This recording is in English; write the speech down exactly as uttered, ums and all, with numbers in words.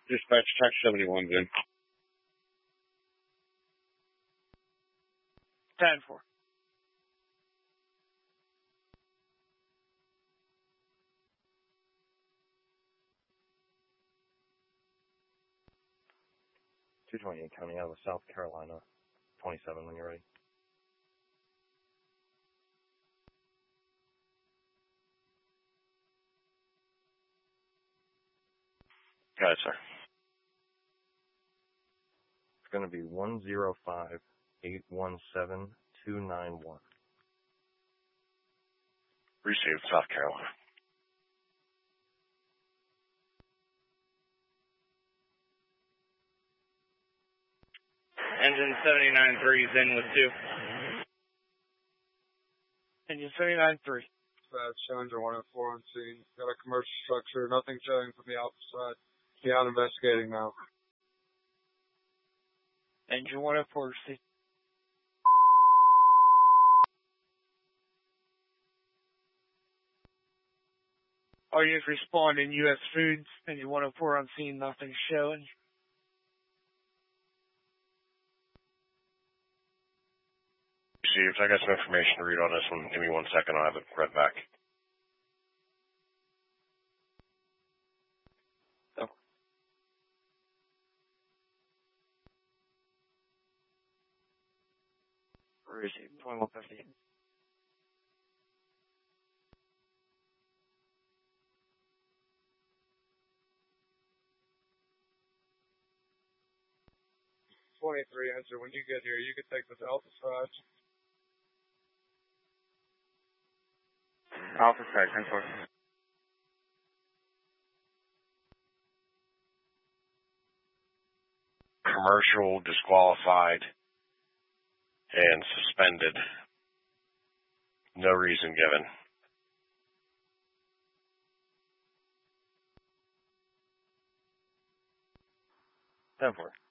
Dispatch, tax seventy-one's in. ten four. two twenty-eight County out of South Carolina. twenty-seven when you're ready. Got it, sir. It's going to be one zero five eight one seven two nine one. Received, South Carolina. Engine seventy-nine three is in with two. Engine seventy-nine three. Dispatch, Challenger one oh four on scene. Got a commercial structure, nothing showing from the alpha side. Beyond investigating now. Engine one oh four, see. All units respond in U S Foods. Engine one oh four on scene, nothing showing. Received. I got some information to read on this one. Give me one second. I'll have it read back. Oh. Received. twenty-one fifty. twenty-three, answer. When you get here, you can take this alpha side. Alpha side, ten four. Commercial, disqualified, and suspended. No reason given. ten four.